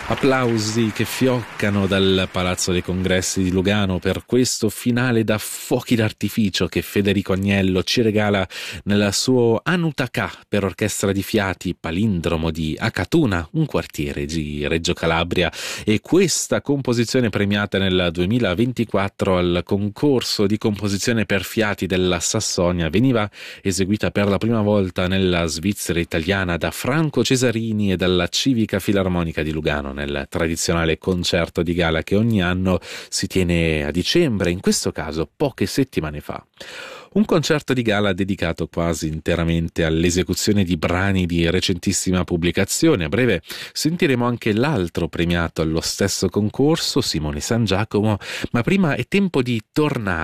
Applausi che fioccano dal Palazzo dei Congressi di Lugano per questo finale da fuochi d'artificio che Federico Agnello ci regala nel suo Anutaka per orchestra di fiati, palindromo di Acatuna, un quartiere di Reggio Calabria, e questa composizione premiata nel 2024 al concorso di composizione per fiati della Sassonia veniva eseguita per la prima volta nella Svizzera italiana da Franco Cesarini e dalla Civica Filarmonica di Lugano nel tradizionale concerto di gala che ogni anno si tiene a dicembre, in questo caso poche settimane fa. Un concerto di gala dedicato quasi interamente all'esecuzione di brani di recentissima pubblicazione. A breve sentiremo anche l'altro premiato allo stesso concorso, Simone San Giacomo, ma prima è tempo di tornare